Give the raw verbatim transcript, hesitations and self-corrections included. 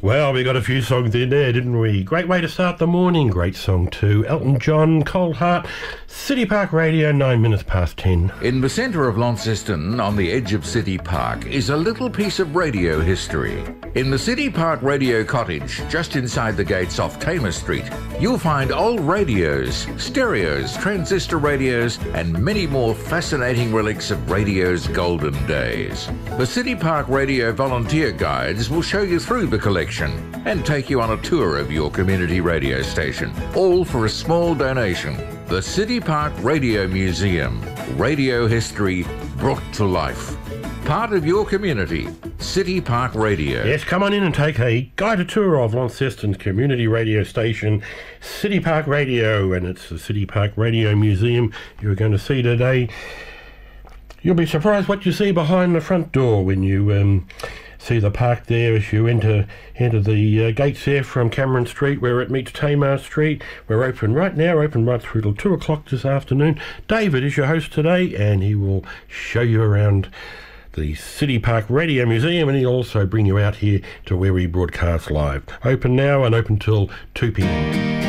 Well, we got a few songs in there, didn't we? Great way to start the morning. Great song too. Elton John, Cold Heart, City Park Radio, nine minutes past ten. In the centre of Launceston, on the edge of City Park, is a little piece of radio history. In the City Park Radio Cottage, just inside the gates off Tamer Street, you'll find old radios, stereos, transistor radios, and many more fascinating relics of radio's golden days. The City Park Radio volunteer guides will show you through the collection and take you on a tour of your community radio station, all for a small donation. The City Park Radio Museum, radio history brought to life. Part of your community, City Park Radio. Yes, come on in and take a guided tour of Launceston's community radio station, City Park Radio, and it's the City Park Radio Museum you're going to see today. You'll be surprised what you see behind the front door when you um, see the park there as you enter enter the uh, gates there from Cameron Street where it meets Tamar Street. We're open right now, open right through till two o'clock this afternoon. David is your host today and he will show you around the City Park Radio Museum, and he'll also bring you out here to where we broadcast live. Open now and open till two p m.